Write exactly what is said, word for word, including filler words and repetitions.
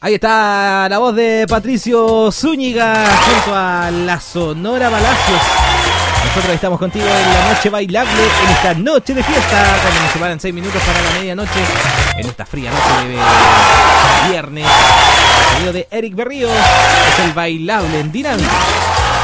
Ahí está la voz de Patricio Zúñiga junto a la Sonora Palacios. Nosotros estamos contigo en la noche bailable, en esta noche de fiesta, cuando nos separan seis minutos para la medianoche, en esta fría noche de viernes. El sonido de Eric Berríos es el bailable en Dinámica.